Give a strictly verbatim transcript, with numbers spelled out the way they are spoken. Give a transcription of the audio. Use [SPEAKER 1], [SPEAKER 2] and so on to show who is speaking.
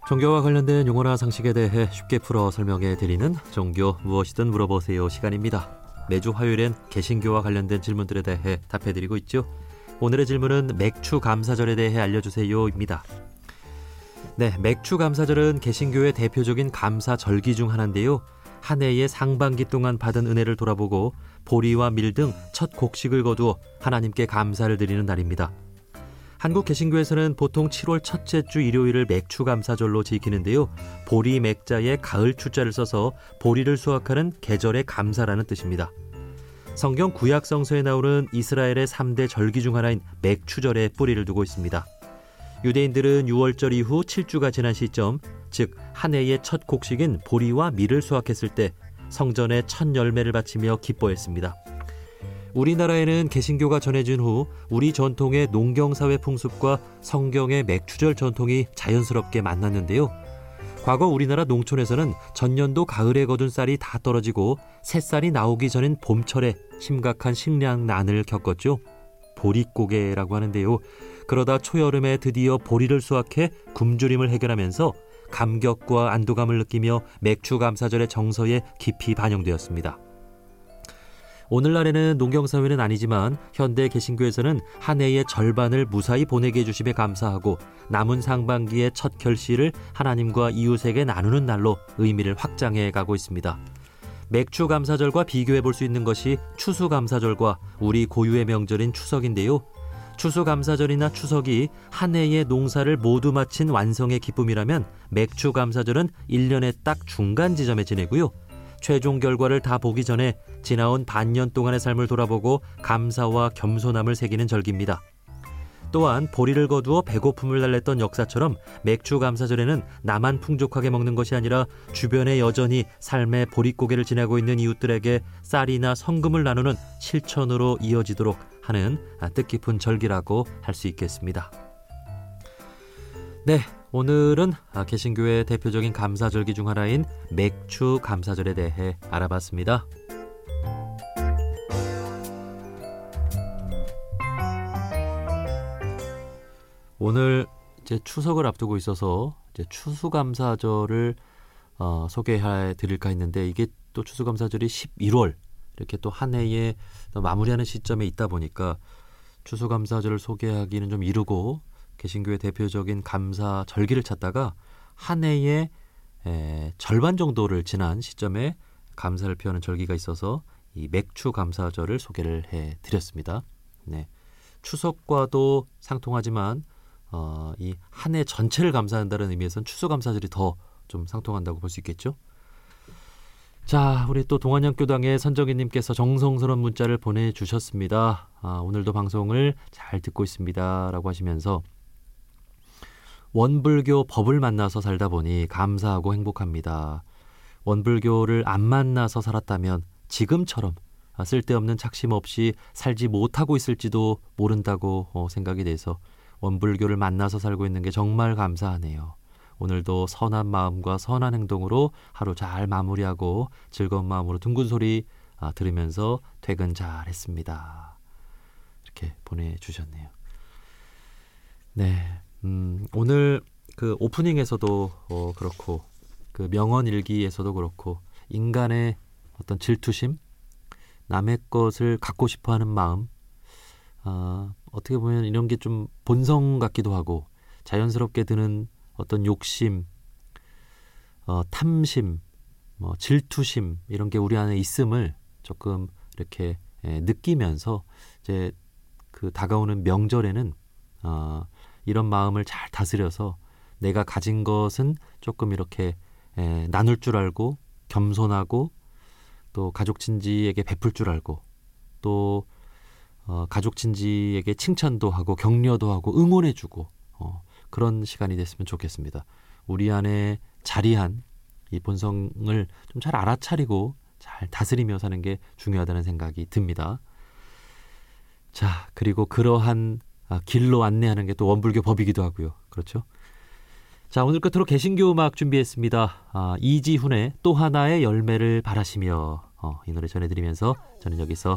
[SPEAKER 1] 종교와 관련된 용어나 상식에 대해 쉽게 풀어 설명해 드리는 종교 무엇이든 물어보세요 시간입니다. 매주 화요일엔 개신교와 관련된 질문들에 대해 답해 드리고 있죠. 오늘의 질문은 맥추 감사절에 대해 알려주세요입니다. 네, 맥추 감사절은 개신교의 대표적인 감사절기 중 하나인데요. 한 해의 상반기 동안 받은 은혜를 돌아보고 보리와 밀 등 첫 곡식을 거두어 하나님께 감사를 드리는 날입니다. 한국 개신교에서는 보통 칠월 첫째 주 일요일을 맥추 감사절로 지키는데요. 보리 맥자에 가을 추자를 써서 보리를 수확하는 계절의 감사라는 뜻입니다. 성경 구약 성서에 나오는 이스라엘의 삼 대 절기 중 하나인 맥추절에 뿌리를 두고 있습니다. 유대인들은 유월절 이후 칠 주가 지난 시점, 즉 한 해의 첫 곡식인 보리와 밀을 수확했을 때 성전에 첫 열매를 바치며 기뻐했습니다. 우리나라에는 개신교가 전해진 후 우리 전통의 농경사회 풍습과 성경의 맥추절 전통이 자연스럽게 만났는데요. 과거 우리나라 농촌에서는 전년도 가을에 거둔 쌀이 다 떨어지고 새쌀이 나오기 전인 봄철에 심각한 식량난을 겪었죠. 보릿고개라고 하는데요. 그러다 초여름에 드디어 보리를 수확해 굶주림을 해결하면서 감격과 안도감을 느끼며 맥추 감사절의 정서에 깊이 반영되었습니다. 오늘날에는 농경사회는 아니지만 현대 개신교에서는 한 해의 절반을 무사히 보내게 해주심에 감사하고 남은 상반기의 첫 결실을 하나님과 이웃에게 나누는 날로 의미를 확장해 가고 있습니다. 맥추 감사절과 비교해 볼 수 있는 것이 추수감사절과 우리 고유의 명절인 추석인데요. 추수감사절이나 추석이 한 해의 농사를 모두 마친 완성의 기쁨이라면 맥추 감사절은 일 년의 딱 중간 지점에 지내고요. 최종 결과를 다 보기 전에 지나온 반년 동안의 삶을 돌아보고 감사와 겸손함을 새기는 절기입니다. 또한 보리를 거두어 배고픔을 달랬던 역사처럼 맥추 감사절에는 나만 풍족하게 먹는 것이 아니라 주변에 여전히 삶의 보릿고개를 지나고 있는 이웃들에게 쌀이나 성금을 나누는 실천으로 이어지도록 하는 뜻깊은 절기라고 할 수 있겠습니다. 네, 오늘은 개신교의 대표적인 감사절기 중 하나인 맥추 감사절에 대해 알아봤습니다. 오늘 이제 추석을 앞두고 있어서 이제 추수감사절을 어, 소개해 드릴까 했는데 이게 또 추수감사절이 십일월 이렇게 또 한 해에 마무리하는 시점에 있다 보니까 추수감사절을 소개하기는 좀 이르고 개신교의 대표적인 감사 절기를 찾다가 한 해의 에, 절반 정도를 지난 시점에 감사를 표하는 절기가 있어서 이 맥추 감사절을 소개를 해드렸습니다. 네, 추석과도 상통하지만 어, 이 한 해 전체를 감사한다는 의미에서는 추수감사절이 더 좀 상통한다고 볼 수 있겠죠. 자, 우리 또 동안영교당의 선정희님께서 정성스러운 문자를 보내주셨습니다. 아, 오늘도 방송을 잘 듣고 있습니다 라고 하시면서 원불교 법을 만나서 살다 보니 감사하고 행복합니다. 원불교를 안 만나서 살았다면 지금처럼 쓸데없는 착심 없이 살지 못하고 있을지도 모른다고 생각이 돼서 원불교를 만나서 살고 있는 게 정말 감사하네요. 오늘도 선한 마음과 선한 행동으로 하루 잘 마무리하고 즐거운 마음으로 둥근 소리 들으면서 퇴근 잘 했습니다. 이렇게 보내주셨네요. 네. 음, 오늘 그 오프닝에서도 어, 그렇고 그 명언일기에서도 그렇고 인간의 어떤 질투심, 남의 것을 갖고 싶어하는 마음, 어, 어떻게 보면 이런 게 좀 본성 같기도 하고 자연스럽게 드는 어떤 욕심, 어, 탐심, 뭐 질투심 이런 게 우리 안에 있음을 조금 이렇게 에, 느끼면서 이제 그 다가오는 명절에는 어, 이런 마음을 잘 다스려서 내가 가진 것은 조금 이렇게 에, 나눌 줄 알고 겸손하고 또 가족 친지에게 베풀 줄 알고 또 어, 가족 친지에게 칭찬도 하고 격려도 하고 응원해주고 어, 그런 시간이 됐으면 좋겠습니다. 우리 안에 자리한 이 본성을 좀 잘 알아차리고 잘 다스리며 사는 게 중요하다는 생각이 듭니다. 자, 그리고 그러한 아, 길로 안내하는 게 또 원불교 법이기도 하고요. 그렇죠? 자, 오늘 끝으로 개신교 음악 준비했습니다. 아, 이지훈의 또 하나의 열매를 바라시며 어, 이 노래 전해드리면서 저는 여기서